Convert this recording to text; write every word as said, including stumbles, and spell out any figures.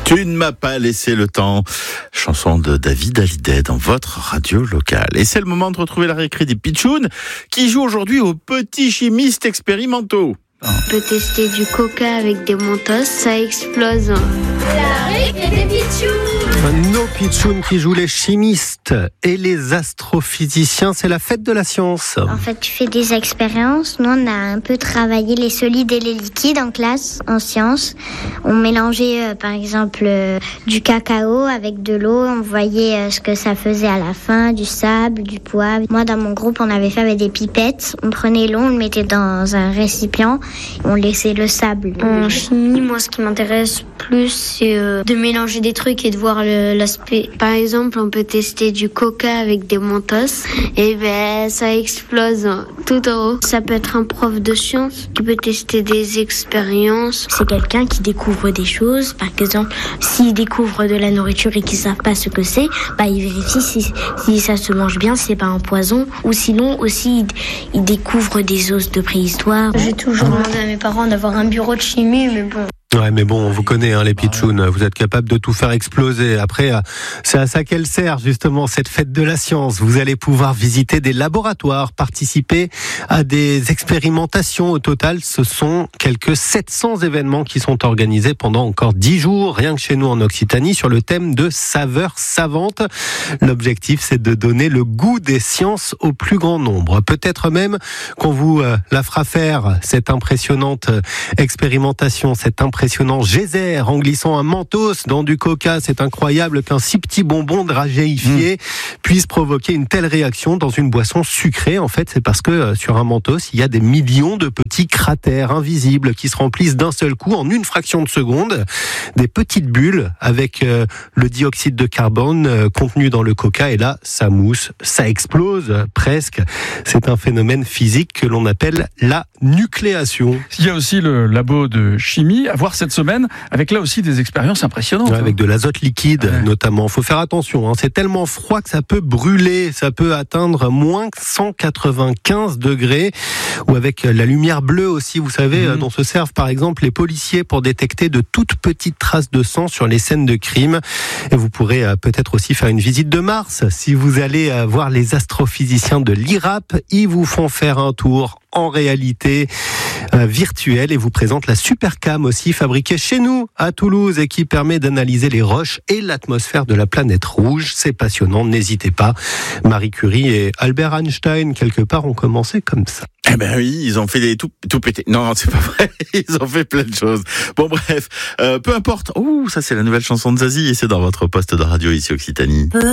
Tu ne m'as pas laissé le temps. Chanson de David Hallyday dans votre radio locale. Et c'est le moment de retrouver la récré des Pitchouns qui joue aujourd'hui aux petits chimistes expérimentaux. On peut tester du coca avec des Mentos, ça explose. La récré des Pitchouns. Nos Pitchouns qui jouent les chimistes et les astrophysiciens, c'est la fête de la science. En fait, tu fais des expériences. Nous, on a un peu travaillé les solides et les liquides en classe, en sciences. On mélangeait, euh, par exemple, euh, du cacao avec de l'eau. On voyait euh, ce que ça faisait à la fin, du sable, du poivre. Moi, dans mon groupe, on avait fait avec des pipettes. On prenait l'eau, on le mettait dans un récipient. On laissait le sable. En chimie, moi, ce qui m'intéresse plus, c'est euh, de mélanger des trucs et de voir le, l'aspect. Par exemple, on peut tester du coca avec des Mentos, et ben ça explose tout en haut. Ça peut être un prof de sciences qui peut tester des expériences. C'est quelqu'un qui découvre des choses. Par exemple, s'il découvre de la nourriture et qu'ils savent pas ce que c'est, bah il vérifie si, si ça se mange bien, si c'est pas un poison. Ou sinon aussi, il, il découvre des os de préhistoire. J'ai toujours demandé à mes parents d'avoir un bureau de chimie, mais bon. Ouais, mais bon, on vous connaît, hein, les Pitchouns. Vous êtes capables de tout faire exploser. Après, c'est à ça qu'elle sert, justement, cette fête de la science. Vous allez pouvoir visiter des laboratoires, participer à des expérimentations. Au total, ce sont quelques sept cents événements qui sont organisés pendant encore dix jours, rien que chez nous en Occitanie, sur le thème de saveurs savantes. L'objectif, c'est de donner le goût des sciences au plus grand nombre. Peut-être même qu'on vous euh, la fera faire, cette impressionnante expérimentation, cette impressionnante impressionnant geyser en glissant un Mentos dans du coca. C'est incroyable qu'un si petit bonbon dragéifié mmh. puisse provoquer une telle réaction dans une boisson sucrée. En fait, c'est parce que euh, sur un Mentos, il y a des millions de petits cratères invisibles qui se remplissent d'un seul coup en une fraction de seconde. Des petites bulles avec euh, le dioxyde de carbone euh, contenu dans le coca. Et là, ça mousse, ça explose euh, presque. C'est un phénomène physique que l'on appelle la nucléation. Il y a aussi le labo de chimie à voir cette semaine, avec là aussi des expériences impressionnantes. Ouais, avec de l'azote liquide, ouais. notamment. Il faut faire attention, hein. C'est tellement froid que ça peut brûler. Ça peut atteindre moins cent quatre-vingt-quinze degrés. Ou avec la lumière bleue aussi, vous savez, mmh. dont se servent par exemple les policiers pour détecter de toutes petites traces de sang sur les scènes de crime. Et vous pourrez euh, peut-être aussi faire une visite de Mars. Si vous allez euh, voir les astrophysiciens de l'I R A P, ils vous font faire un tour en réalité euh, virtuelle et vous présente la Supercam aussi, fabriquée chez nous à Toulouse et qui permet d'analyser les roches et l'atmosphère de la planète rouge. C'est passionnant, n'hésitez pas. Marie Curie et Albert Einstein, quelque part, ont commencé comme ça. Eh ben oui, ils ont fait des tout, tout pété. Non, non, c'est pas vrai. Ils ont fait plein de choses. Bon, bref, euh, peu importe. Ouh, ça c'est la nouvelle chanson de Zazie et c'est dans votre poste de radio ici Occitanie.